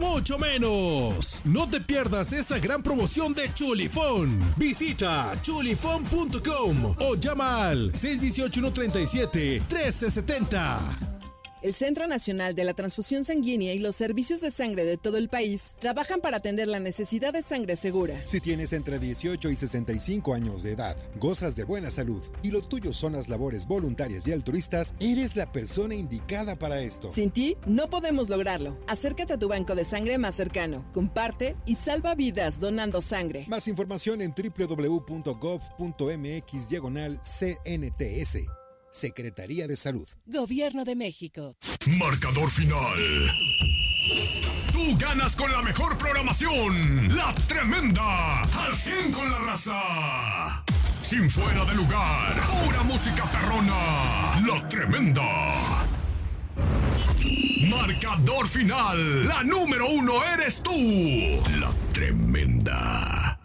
mucho menos. No te pierdas esta gran promoción de Chulifón. Visita chulifón.com o llama al 618-137-1370. El Centro Nacional de la Transfusión Sanguínea y los servicios de sangre de todo el país trabajan para atender la necesidad de sangre segura. Si tienes entre 18 y 65 años de edad, gozas de buena salud y lo tuyo son las labores voluntarias y altruistas, eres la persona indicada para esto. Sin ti, no podemos lograrlo. Acércate a tu banco de sangre más cercano, comparte y salva vidas donando sangre. Más información en www.gov.mx/CNTS. Secretaría de Salud. Gobierno de México. Marcador final. Tú ganas con la mejor programación. La Tremenda. Al 100 con la raza. Sin fuera de lugar. Pura música perrona. La Tremenda. Marcador final. La número 1 eres tú. La Tremenda.